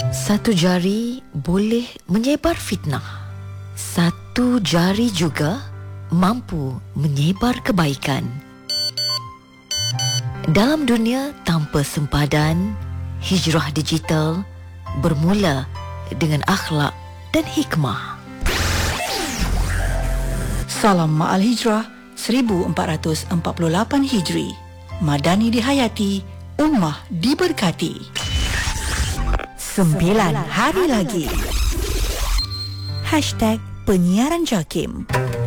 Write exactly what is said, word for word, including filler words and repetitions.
Satu jari boleh menyebar fitnah. Satu jari juga mampu menyebar kebaikan. Dalam dunia tanpa sempadan, hijrah digital bermula dengan akhlak dan hikmah. Salam Ma'al Hijrah seribu empat ratus empat puluh lapan Hijri. Madani dihayati, ummah diberkati. Sembilan hari lagi. Hashtag Penyiaran Jakim.